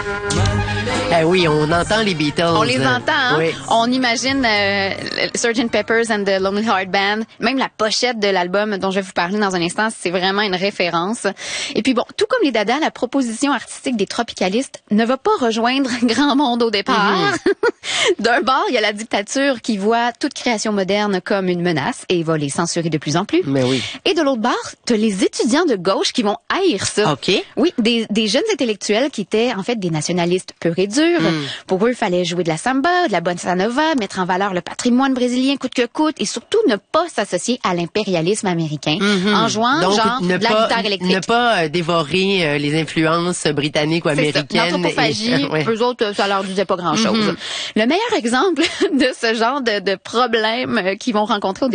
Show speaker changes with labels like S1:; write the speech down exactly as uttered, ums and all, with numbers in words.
S1: Eh oui, on entend les Beatles.
S2: On les entend, hein?
S1: Oui.
S2: On imagine euh, sergeant Pepper's and the Lonely Heart Band. Même la pochette de l'album dont je vais vous parler dans un instant, c'est vraiment une référence. Et puis bon, tout comme les Dada, la proposition artistique des tropicalistes ne va pas rejoindre grand monde au départ. Mm-hmm. D'un bord, il y a la dictature qui voit toute création moderne comme une menace et va les censurer de plus en plus.
S1: Mais oui.
S2: Et de l'autre bord, t'as les étudiants de gauche qui vont haïr ça.
S1: OK.
S2: Oui, des, des jeunes intellectuels qui étaient en fait des nationalistes purs et durs. Mm. Pour eux, il fallait jouer de la samba, de la bossa nova, mettre en valeur le patrimoine brésilien coûte que coûte et surtout ne pas s'associer à l'impérialisme américain mm-hmm. en jouant
S1: Donc,
S2: genre
S1: ne
S2: de la
S1: pas,
S2: guitare électrique.
S1: Ne pas euh, dévorer euh, les influences britanniques ou américaines.
S2: L'anthropophagie,
S1: et... ouais.
S2: eux autres, ça leur disait pas grand-chose. Mm-hmm. Le meilleur exemple de ce genre de, de problème qu'ils vont rencontrer au